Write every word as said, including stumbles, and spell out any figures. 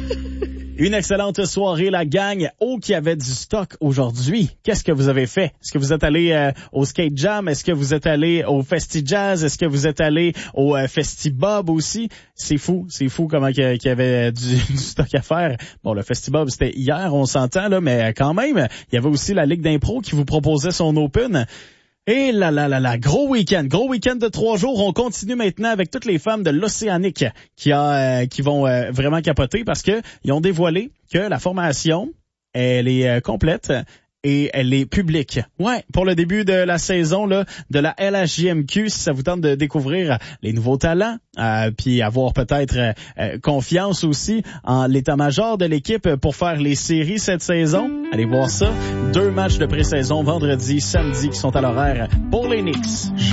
Une excellente soirée, la gang. Oh, qui avait du stock aujourd'hui. Qu'est-ce que vous avez fait? Est-ce que vous êtes allé euh, au Skate Jam? Est-ce que vous êtes allé au Festi Jazz? Est-ce que vous êtes allé au euh, Festi Bob aussi? C'est fou, c'est fou comment qu'il y avait du, du stock à faire. Bon, le Festi Bob, c'était hier, on s'entend, là, mais quand même, il y avait aussi la Ligue d'impro qui vous proposait son Open. Et là, là, là, là, gros week-end, gros week-end de trois jours. On continue maintenant avec toutes les femmes de l'Océanique qui a, euh, qui vont euh, vraiment capoter parce que ils ont dévoilé que la formation, elle est euh, complète et elle est publique. Ouais, pour le début de la saison là de la L H J M Q, si ça vous tente de découvrir les nouveaux talents, euh, puis avoir peut-être euh, euh, confiance aussi en l'état-major de l'équipe pour faire les séries cette saison. Allez voir ça. Deux matchs de pré-saison vendredi, samedi qui sont à l'horaire pour les Knicks.